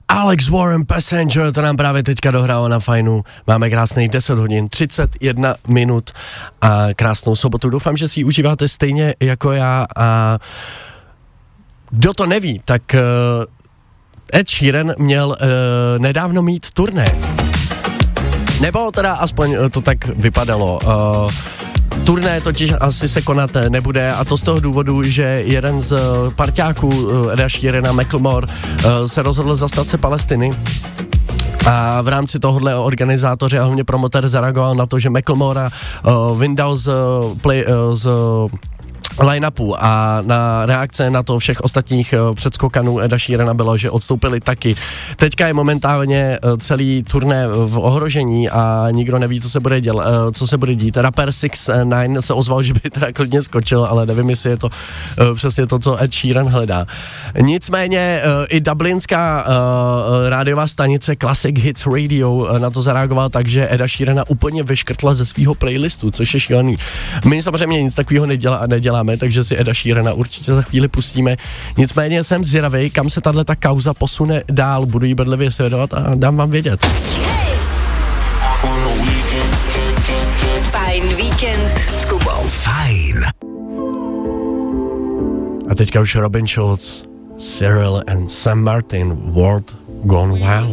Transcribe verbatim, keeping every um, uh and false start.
Alex Warren Passenger, to nám právě teďka dohrálo na Fajnu. Máme krásný deset hodin, třicet jedna minut a krásnou sobotu. Doufám, že si ji užíváte stejně jako já a kdo to neví, tak uh, Ed Sheeran měl uh, nedávno mít turné. Nebo teda aspoň to tak vypadalo. Uh, Turné totiž asi se konat nebude a to z toho důvodu, že jeden z parťáků Eda Sheerana, Macklemore, se rozhodl zastat se Palestiny. A v rámci tohohle organizátoři a hlavně promotér zareagoval na to, že Macklemora uh, vyndal z, play, uh, z line-upu a na reakce na to všech ostatních uh, předskokanů Eda Sheerana bylo, že odstoupili taky. Teďka je momentálně uh, celý turné v ohrožení a nikdo neví, co se bude děl, uh, co se bude dít. Rapper six nine se ozval, že by teda klidně skočil, ale nevím, jestli je to uh, přesně to, co Ed Sheeran hledá. Nicméně uh, i dublinská uh, rádiová stanice Classic Hits Radio uh, na to zareagoval tak, že Eda Sheerana úplně vyškrtla ze svého playlistu, což je šílený. My samozřejmě nic takového nedělá, neděláme, takže si Eda Sheerana určitě za chvíli pustíme. Nicméně jsem zvědavej, kam se tato kauza posune dál, budu ji bedlivě sledovat a dám vám vědět. Fajn víkend s Kubou. Fajn. A teďka už Robin Schulz, Cyril and Sam Martin, World Gone Wild.